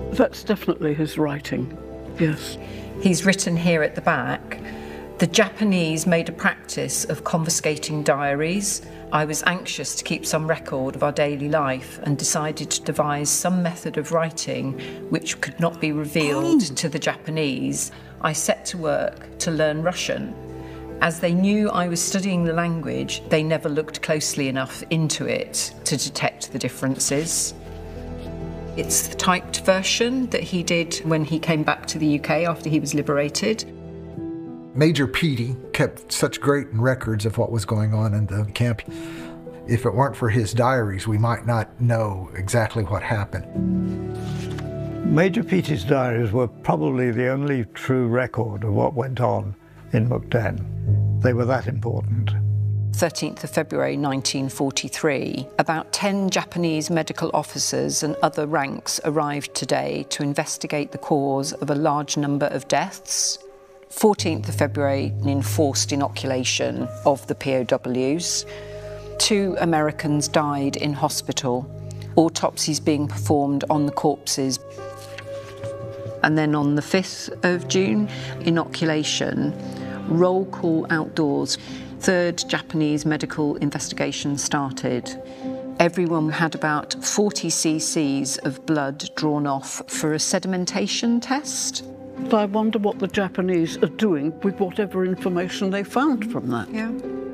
That's definitely his writing, yes. He's written here at the back, "The Japanese made a practice of confiscating diaries. I was anxious to keep some record of our daily life and decided to devise some method of writing which could not be revealed to the Japanese. I set to work to learn Russian. As they knew I was studying the language, they never looked closely enough into it to detect the differences." It's the typed version that he did when he came back to the UK after he was liberated. Major Petey kept such great records of what was going on in the camp. If it weren't for his diaries, we might not know exactly what happened. Major Petey's diaries were probably the only true record of what went on in Mukden. They were that important. 13th of February 1943, about 10 Japanese medical officers and other ranks arrived today to investigate the cause of a large number of deaths. 14th of February, an enforced inoculation of the POWs. 2 Americans died in hospital. Autopsies being performed on the corpses. And then on the 5th of June, inoculation. Roll call outdoors. 3rd Japanese medical investigation started. Everyone had about 40 cc's of blood drawn off for a sedimentation test. I wonder what the Japanese are doing with whatever information they found from that. Yeah.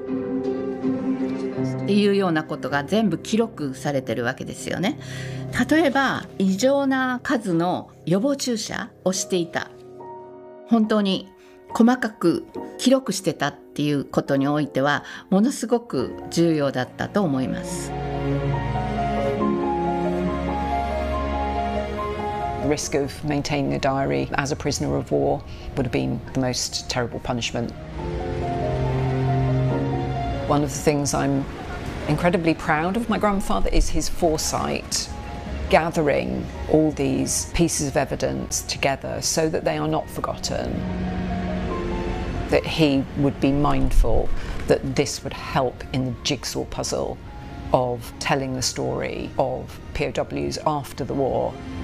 っていうようなことが全部記録されてるわけですよね。例えば異常な数の予防注射をしていた。本当に細かく記録してたっていうことにおいてはものすごく重要だったと思います。 The risk of maintaining a diary as a prisoner of war would have been the most terrible punishment. One of the things I'm incredibly proud of my grandfather is his foresight, gathering all these pieces of evidence together so that they are not forgotten. That he would be mindful that this would help in the jigsaw puzzle of telling the story of POWs after the war.